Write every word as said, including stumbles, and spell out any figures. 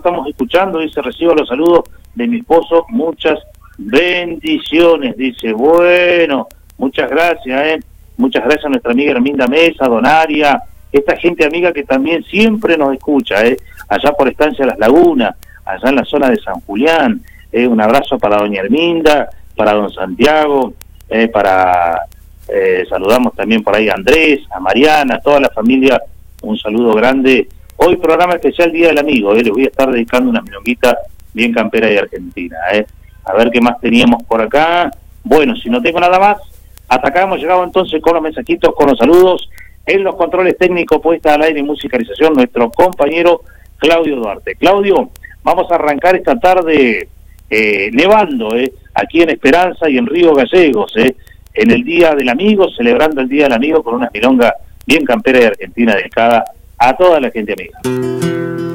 Estamos escuchando, dice, recibo los saludos de mi esposo, muchas bendiciones, dice. Bueno, muchas gracias, ¿eh? Muchas gracias a nuestra amiga Herminda Mesa, Donaria, esta gente amiga que también siempre nos escucha, ¿eh? Allá por Estancia Las Lagunas, allá en la zona de San Julián. ¿eh? Un abrazo para doña Herminda, para don Santiago, ¿eh? para eh, saludamos también por ahí a Andrés, a Mariana, a toda la familia, un saludo grande. Hoy programa especial Día del Amigo, ¿eh? Les voy a estar dedicando una milonguita bien campera de Argentina, ¿eh? A ver qué más teníamos por acá. Bueno, si no tengo nada más, hasta acá hemos llegado entonces con los mensajitos, con los saludos. En los controles técnicos, puesta al aire y musicalización, nuestro compañero Claudio Duarte. Claudio, vamos a arrancar esta tarde eh, nevando, ¿eh? Aquí en Esperanza y en Río Gallegos, ¿eh? En el Día del Amigo, celebrando el Día del Amigo con una milonga bien campera de Argentina dedicada a toda la gente amiga.